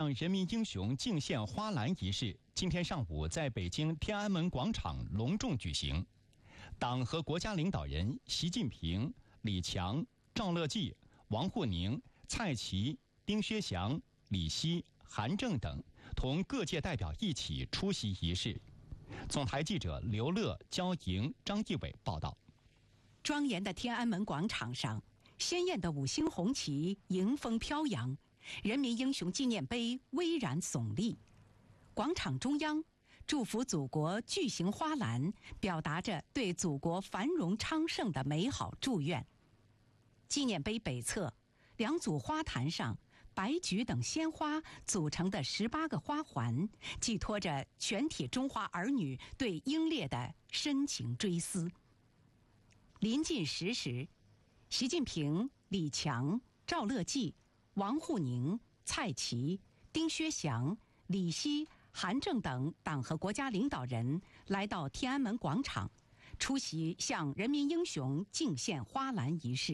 向人民英雄敬献花篮仪式今天上午在北京天安门广场隆重举行。党和国家领导人习近平、李强、赵乐际、王沪宁、蔡奇、丁薛祥、李希、韩正等同各界代表一起出席仪式。总台记者刘乐、焦莹、张义伟报道。 庄严的天安门广场上，鲜艳的5星红旗迎风飘扬，人民英雄纪念碑巍然耸立。广场中央，祝福祖国巨型花篮表达着对祖国繁荣昌盛的美好祝愿。纪念碑北侧，2组花坛上，白菊等鲜花组成的18个花环，寄托着全体中华儿女对英烈的深情追思。临近10时，习近平、李强、赵乐际、王沪宁、蔡奇、丁薛祥、李希、韩正等党和国家领导人来到天安门广场，出席向人民英雄敬献花篮仪式。